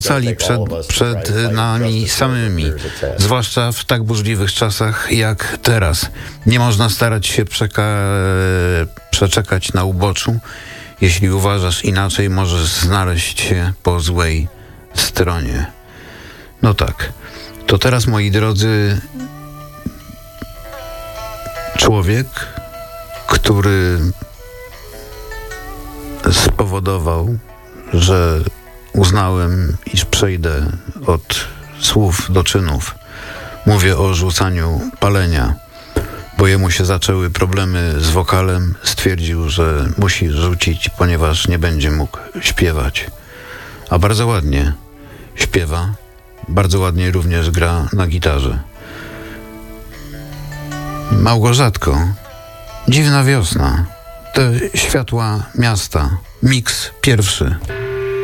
Cali przed nami samymi, zwłaszcza w tak burzliwych czasach jak teraz. Nie można starać się przeczekać na uboczu. Jeśli uważasz inaczej, możesz znaleźć się po złej stronie. No tak. To teraz, moi drodzy, człowiek, który spowodował, że uznałem, iż przejdę od słów do czynów. Mówię o rzucaniu palenia, bo jemu się zaczęły problemy z wokalem. Stwierdził, że musi rzucić, ponieważ nie będzie mógł śpiewać. A bardzo ładnie śpiewa, bardzo ładnie również gra na gitarze. Małgorzatko, dziwna wiosna, te światła miasta, miks pierwszy.